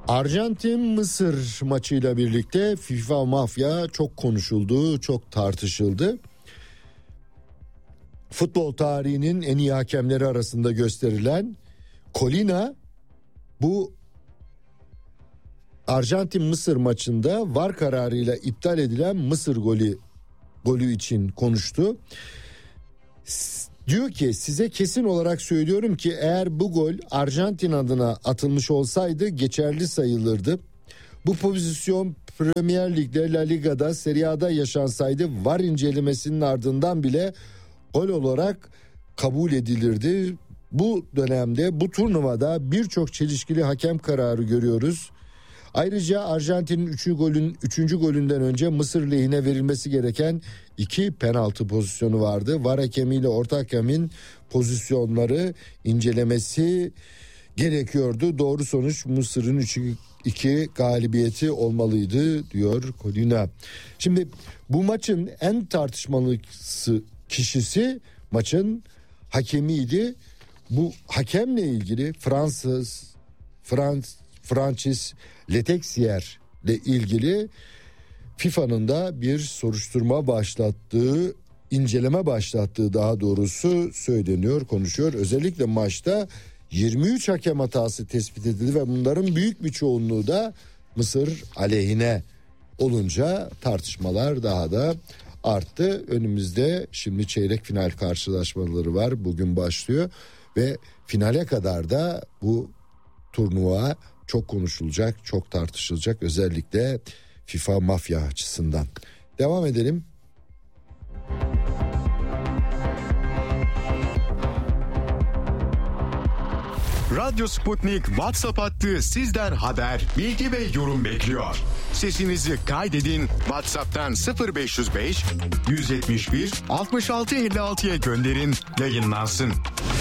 Arjantin-Mısır maçıyla birlikte FIFA mafya çok konuşuldu, çok tartışıldı. Futbol tarihinin en iyi hakemleri arasında gösterilen Colina bu Arjantin-Mısır maçında VAR kararıyla iptal edilen Mısır golü için konuştu. Diyor ki size kesin olarak söylüyorum ki eğer bu gol Arjantin adına atılmış olsaydı geçerli sayılırdı. Bu pozisyon Premier Lig'de, La Liga'da, Serie A'da yaşansaydı VAR incelemesinin ardından bile gol olarak kabul edilirdi. Bu dönemde bu turnuvada birçok çelişkili hakem kararı görüyoruz. Ayrıca Arjantin'in 3. golünden önce Mısır lehine verilmesi gereken 2 penaltı pozisyonu vardı. VAR hakemiyle orta hakemin pozisyonları incelemesi gerekiyordu. Doğru sonuç Mısır'ın 3-2 galibiyeti olmalıydı diyor Colina. Şimdi bu maçın en tartışmalı kişisi maçın hakemiydi. Bu hakemle ilgili Francis Letexier ile ilgili FIFA'nın da bir soruşturma başlattığı, inceleme başlattığı daha doğrusu söyleniyor, konuşuyor. Özellikle maçta 23 hakem hatası tespit edildi ve bunların büyük bir çoğunluğu da Mısır aleyhine olunca tartışmalar daha da arttı. Önümüzde şimdi çeyrek final karşılaşmaları var. Bugün başlıyor ve finale kadar da bu turnuva çok konuşulacak, çok tartışılacak, özellikle FIFA mafya açısından. Devam edelim. Radyo Sputnik WhatsApp hattı sizden haber, bilgi ve yorum bekliyor. Sesinizi kaydedin, WhatsApp'tan 0505 171 66 56'ya gönderin, yayınlansın.